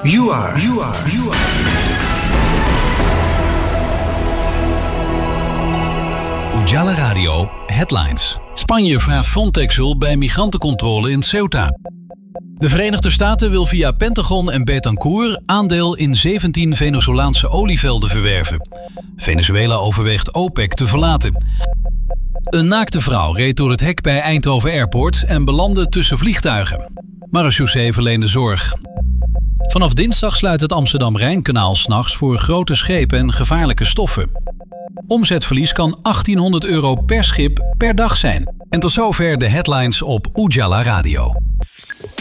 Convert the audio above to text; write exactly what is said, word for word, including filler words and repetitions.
You are. You are. You are. Ujala Radio Headlines. Spanje vraagt Frontex hulp bij migrantencontrole in Ceuta. De Verenigde Staten wil via Pentagon en Betancourt aandeel in zeventien Venezolaanse olievelden verwerven. Venezuela overweegt OPEC te verlaten. Een naakte vrouw reed door het hek bij Eindhoven Airport en belandde tussen vliegtuigen. Marechaussee verleende zorg. Vanaf dinsdag sluit het Amsterdam-Rijnkanaal 's nachts voor grote schepen en gevaarlijke stoffen. Omzetverlies kan achttienhonderd euro per schip per dag zijn. En tot zover de headlines op Ujala Radio.